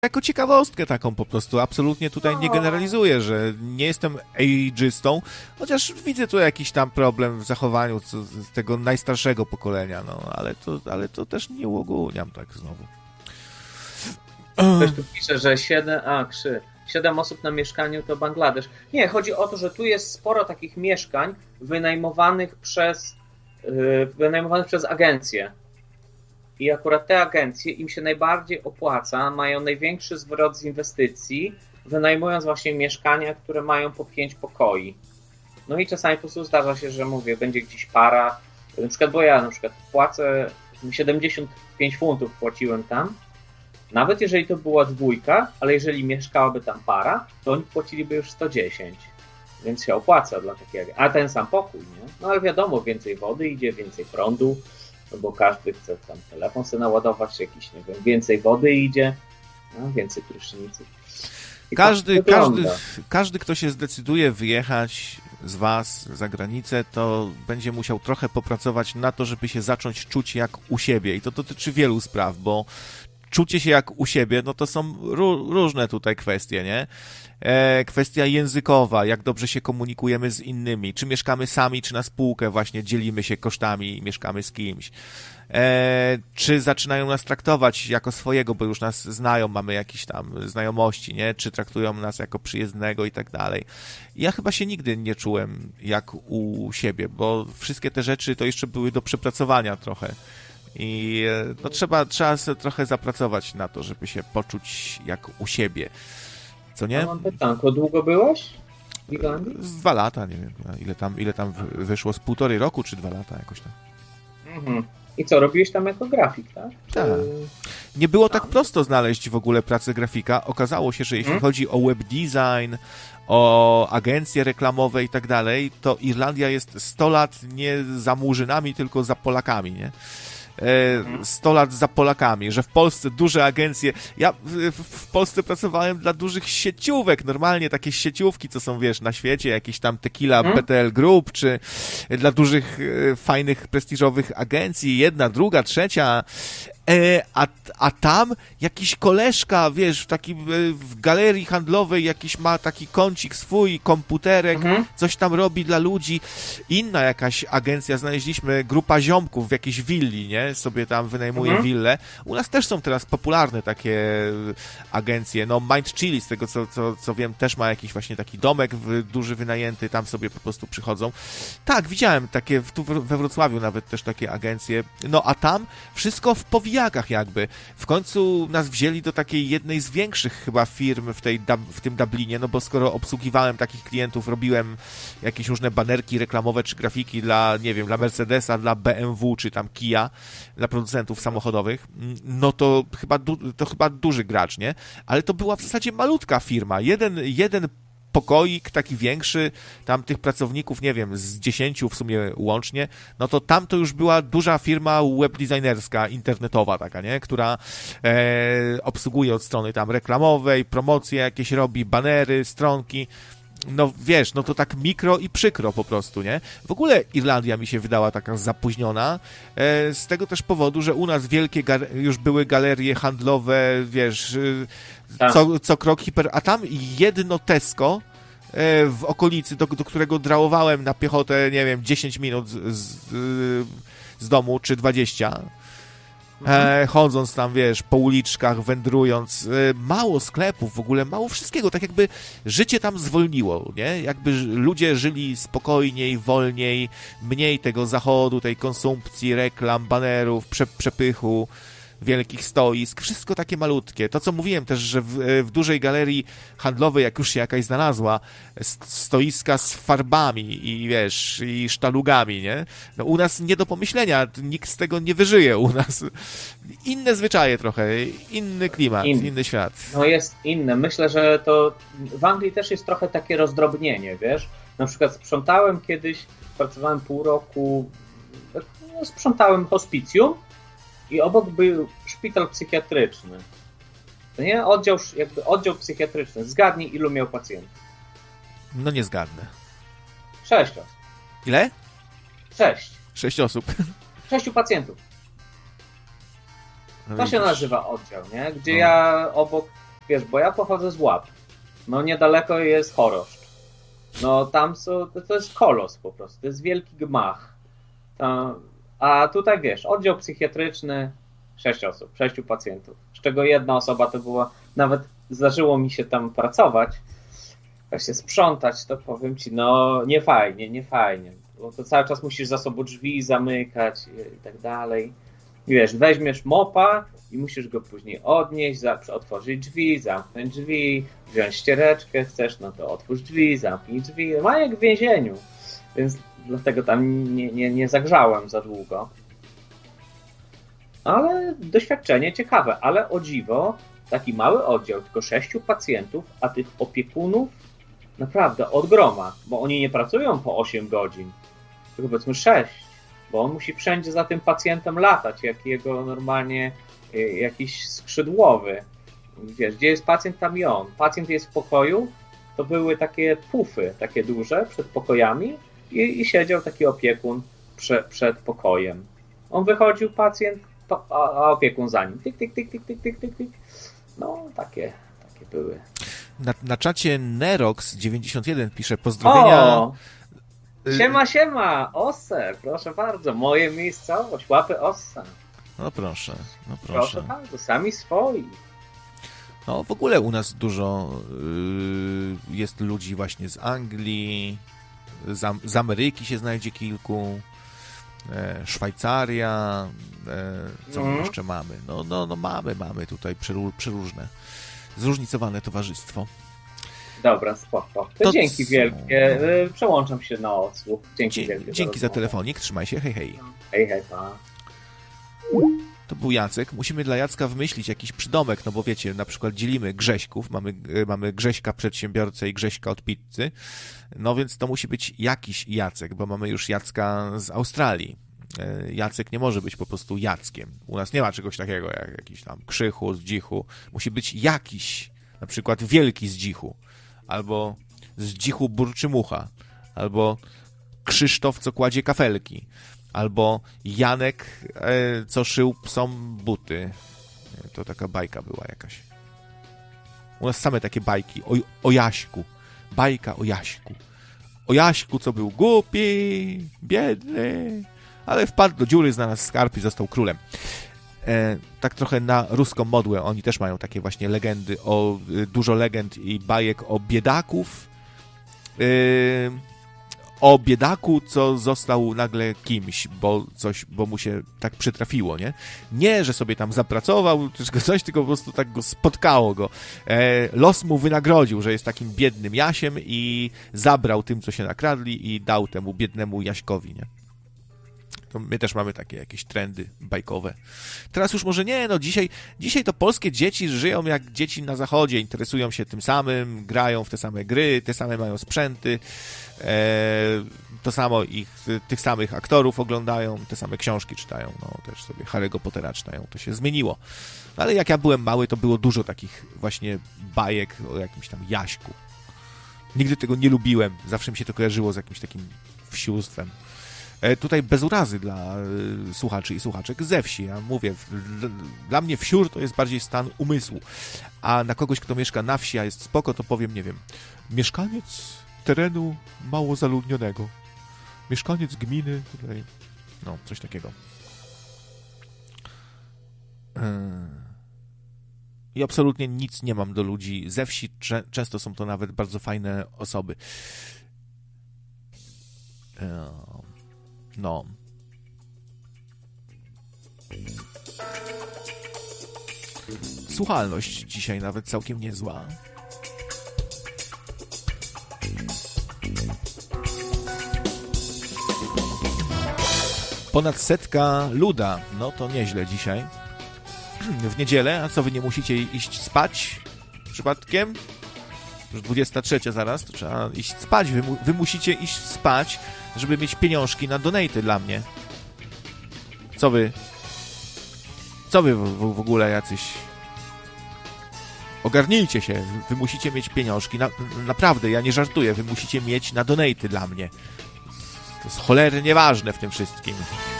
jako ciekawostkę taką po prostu. Absolutnie tutaj nie generalizuję, że nie jestem ageistą, chociaż widzę tu jakiś tam problem w zachowaniu z tego najstarszego pokolenia, no, ale to też nie uogólniam tak znowu. Ktoś tu pisze, że 7 osób na mieszkaniu to Bangladesz. Nie, chodzi o to, że tu jest sporo takich mieszkań wynajmowanych przez agencje. I akurat te agencje im się najbardziej opłaca, mają największy zwrot z inwestycji, wynajmując właśnie mieszkania, które mają po 5 pokoi. No i czasami po prostu zdarza się, że mówię, będzie gdzieś para, na przykład, bo ja płacę 75 funtów płaciłem tam, nawet jeżeli to była dwójka, ale jeżeli mieszkałaby tam para, to oni płaciliby już 110, więc się opłaca dla takiego, a ten sam pokój, nie? No ale wiadomo, więcej wody idzie, więcej prądu, bo każdy chce tam telefon sobie naładować, jakiś, nie wiem, więcej wody idzie, no, więcej pryszniców. Każdy, kto się zdecyduje wyjechać z was za granicę, to będzie musiał trochę popracować na to, żeby się zacząć czuć jak u siebie. I to dotyczy wielu spraw, bo czucie się jak u siebie, no to są różne tutaj kwestie, nie? Kwestia językowa, jak dobrze się komunikujemy z innymi, czy mieszkamy sami, czy na spółkę właśnie dzielimy się kosztami i mieszkamy z kimś. Czy zaczynają nas traktować jako swojego, bo już nas znają, mamy jakieś tam znajomości, nie? Czy traktują nas jako przyjezdnego i tak dalej. Ja chyba się nigdy nie czułem jak u siebie, bo wszystkie te rzeczy to jeszcze były do przepracowania trochę. I no trzeba trochę zapracować na to, żeby się poczuć jak u siebie. Co nie? Ja mam pytanko, długo byłeś w Irlandii? Z 2 lata, nie wiem, ile tam wyszło, z 1,5 roku czy 2 lata jakoś tam. Mhm. I co, robiłeś tam jako grafik, tak? Tak. Nie było tak prosto znaleźć w ogóle pracę grafika. Okazało się, że jeśli chodzi o web design, o agencje reklamowe i tak dalej, to Irlandia jest 100 lat nie za Murzynami, tylko za Polakami, nie? 100 lat za Polakami, że w Polsce duże agencje... Ja w Polsce pracowałem dla dużych sieciówek, normalnie takie sieciówki, co są, wiesz, na świecie, jakieś tam Tequila, PTL Group, czy dla dużych, fajnych, prestiżowych agencji, jedna, druga, trzecia... A tam jakiś koleżka, wiesz, w galerii handlowej jakiś ma taki kącik swój, komputerek, coś tam robi dla ludzi. Inna jakaś agencja, znaleźliśmy grupa ziomków w jakiejś willi, nie? Sobie tam wynajmuje willę. U nas też są teraz popularne takie agencje. No Mind Chili, z tego co wiem, też ma jakiś właśnie taki domek duży wynajęty, tam sobie po prostu przychodzą. Tak, widziałem takie, tu we Wrocławiu nawet też takie agencje. No a tam wszystko w powijakach jakby. W końcu nas wzięli do takiej jednej z większych chyba firm w tym Dublinie, no bo skoro obsługiwałem takich klientów, robiłem jakieś różne banerki reklamowe czy grafiki dla, nie wiem, dla Mercedesa, dla BMW czy tam Kia, dla producentów samochodowych, no to chyba duży gracz, nie? Ale to była w zasadzie malutka firma. Jeden pokoik taki większy, tam tych pracowników, nie wiem, z 10 w sumie łącznie, no to tam to już była duża firma webdesignerska, internetowa taka, nie? Która obsługuje od strony tam reklamowej, promocje jakieś robi, banery, stronki. No wiesz, no to tak mikro i przykro po prostu, nie? W ogóle Irlandia mi się wydała taka zapóźniona, z tego też powodu, że u nas wielkie już były galerie handlowe, wiesz, co krok a tam jedno Tesco w okolicy, do którego drałowałem na piechotę, nie wiem, 10 minut z domu, czy 20, chodząc tam, wiesz, po uliczkach, wędrując, mało sklepów w ogóle, mało wszystkiego, tak jakby życie tam zwolniło, nie? Jakby ludzie żyli spokojniej, wolniej, mniej tego zachodu, tej konsumpcji, reklam, banerów, przepychu, wielkich stoisk, wszystko takie malutkie. To, co mówiłem też, że w dużej galerii handlowej, jak już się jakaś znalazła, stoiska z farbami i wiesz, i sztalugami, nie? No u nas nie do pomyślenia, nikt z tego nie wyżyje u nas. Inne zwyczaje trochę, inny klimat, inny świat. No jest inne. Myślę, że to w Anglii też jest trochę takie rozdrobnienie, wiesz? Na przykład sprzątałem kiedyś, pracowałem pół roku, sprzątałem hospicjum, i obok był szpital psychiatryczny. To nie? Oddział psychiatryczny. Zgadnij, ilu miał pacjentów? No nie zgadnę. 6 osób. Ile? 6. 6 osób. 6 pacjentów. No to się nazywa oddział, nie? Gdzie ja obok wiesz, bo ja pochodzę z Łap. No niedaleko jest Choroszcz. No tam to jest kolos po prostu, to jest wielki gmach. A tutaj wiesz, oddział psychiatryczny, 6 osób, 6 pacjentów, z czego jedna osoba to była, nawet zdarzyło mi się tam pracować, właśnie sprzątać, to powiem ci, no nie fajnie, bo to cały czas musisz za sobą drzwi zamykać i tak dalej. I wiesz, weźmiesz mopa i musisz go później odnieść, otworzyć drzwi, zamknąć drzwi, wziąć ściereczkę, chcesz, no to otwórz drzwi, zamknij drzwi, ma jak w więzieniu, więc dlatego tam nie zagrzałem za długo. Ale doświadczenie ciekawe, ale o dziwo, taki mały oddział, tylko 6 pacjentów, a tych opiekunów naprawdę od groma, bo oni nie pracują po 8 godzin, tylko powiedzmy 6, bo on musi wszędzie za tym pacjentem latać, jak jego normalnie jakiś skrzydłowy. Wiesz, gdzie jest pacjent, tam i on. Pacjent jest w pokoju, to były takie pufy, takie duże przed pokojami i siedział taki opiekun przed pokojem. On wychodził, pacjent, a opiekun za nim. Tyk, tyk, tyk, tyk, tyk, tyk, tyk, tyk. No, takie były. Na czacie Nerox91 pisze pozdrowienia. O! Siema, Osse, proszę bardzo, moje miejscowość, Łapy Ossa. No proszę. Proszę bardzo, sami swoi. No w ogóle u nas dużo jest ludzi właśnie z Anglii, z Ameryki się znajdzie kilku, Szwajcaria, co my jeszcze mamy? No mamy tutaj przeróżne, zróżnicowane towarzystwo. Dobra, spoko. To dzięki wielkie. Przełączam się na odsłuch. Dzięki za telefonik. Trzymaj się. Hej. Hej, pa. To był Jacek. Musimy dla Jacka wymyślić jakiś przydomek, no bo wiecie, na przykład dzielimy Grześków. Mamy Grześka przedsiębiorcę i Grześka od pizzy. No więc to musi być jakiś Jacek, bo mamy już Jacka z Australii. Jacek nie może być po prostu Jackiem. U nas nie ma czegoś takiego jak jakiś tam Krzychu, Zdzichu. Musi być jakiś, na przykład Wielki Zdzichu. Albo Zdzichu Burczymucha, albo Krzysztof, co kładzie kafelki, albo Janek, co szył psom buty. To taka bajka była jakaś. U nas same takie bajki o Jaśku. Bajka o Jaśku. O Jaśku, co był głupi, biedny, ale wpadł do dziury, znalazł skarb i został królem. Tak trochę na ruską modłę. Oni też mają takie właśnie legendy, dużo legend i bajek o biedaków. O biedaku, co został nagle kimś, bo mu się tak przytrafiło, nie? Nie, że sobie tam zapracował, tylko po prostu tak go spotkało go. Los mu wynagrodził, że jest takim biednym Jasiem i zabrał tym, co się nakradli i dał temu biednemu Jaśkowi, nie? To my też mamy takie jakieś trendy bajkowe. Teraz już może nie, no dzisiaj to polskie dzieci żyją jak dzieci na zachodzie, interesują się tym samym, grają w te same gry, te same mają sprzęty, to samo tych samych aktorów oglądają, te same książki czytają, no też sobie Harry'ego Pottera czytają, to się zmieniło. Ale jak ja byłem mały, to było dużo takich właśnie bajek o jakimś tam Jaśku. Nigdy tego nie lubiłem, zawsze mi się to kojarzyło z jakimś takim wsióstwem. Tutaj bez urazy dla słuchaczy i słuchaczek ze wsi. Ja mówię, dla mnie wsiór to jest bardziej stan umysłu, a na kogoś, kto mieszka na wsi, a jest spoko, to powiem, nie wiem, mieszkaniec terenu mało zaludnionego, mieszkaniec gminy, tutaj, no, coś takiego. I absolutnie nic nie mam do ludzi ze wsi, często są to nawet bardzo fajne osoby. No. Słuchalność dzisiaj nawet całkiem niezła. Ponad 100 luda. No to nieźle dzisiaj. W niedzielę, a co wy nie musicie iść spać? Przypadkiem? Już 23 zaraz, to trzeba iść spać. Wy musicie iść spać, żeby mieć pieniążki na donaty dla mnie. Co wy w ogóle jacyś... Ogarnijcie się, wy musicie mieć pieniążki. Naprawdę, ja nie żartuję, wy musicie mieć na donaty dla mnie. To jest cholernie ważne w tym wszystkim.